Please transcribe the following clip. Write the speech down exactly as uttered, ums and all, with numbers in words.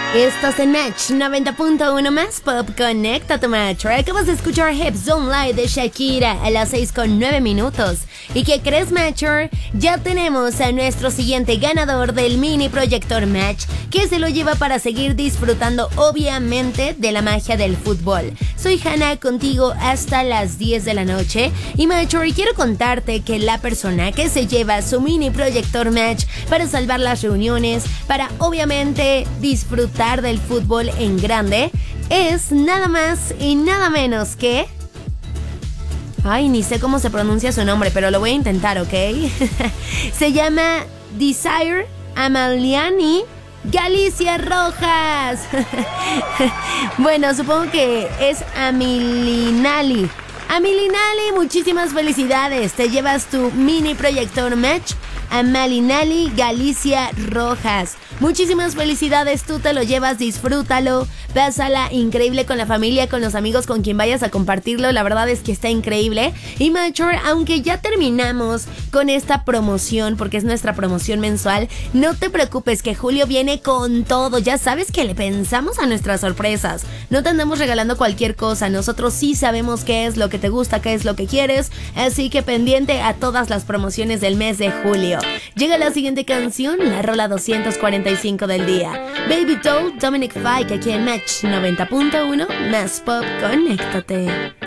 Estás en Match noventa punto uno más Pop. Conecta tu Match. Acabas de escuchar Hips Don't Lie de Shakira a las seis con nueve minutos. ¿Y qué crees, Matcher? Ya tenemos a nuestro siguiente ganador del mini proyector Match, que se lo lleva para seguir disfrutando obviamente de la magia del fútbol. Soy Hannah, contigo hasta las diez de la noche. Y Matcher, quiero contarte que la persona que se lleva su mini proyector Match para salvar las reuniones, para obviamente disfrutar del fútbol en grande, es nada más y nada menos que... Ay, ni sé cómo se pronuncia su nombre, pero lo voy a intentar, ¿ok? Se llama Desire Amaliani Galicia Rojas. Bueno, supongo que es Amilinali. Amilinali, muchísimas felicidades. Te llevas tu mini proyector Match a Malinali Galicia Rojas. Muchísimas felicidades, tú te lo llevas, disfrútalo, pásala increíble con la familia, con los amigos, con quien vayas a compartirlo. La verdad es que está increíble. Y Mature, aunque ya terminamos con esta promoción, porque es nuestra promoción mensual, no te preocupes que julio viene con todo. Ya sabes que le pensamos a nuestras sorpresas. No te andamos regalando cualquier cosa. Nosotros sí sabemos qué es lo que te gusta, qué es lo que quieres. Así que pendiente a todas las promociones del mes de julio. Llega la siguiente canción, la rola doscientos cuarenta y cinco del día. Baby Doll, Dominic Fike, aquí en Match noventa punto uno más Pop. Conéctate.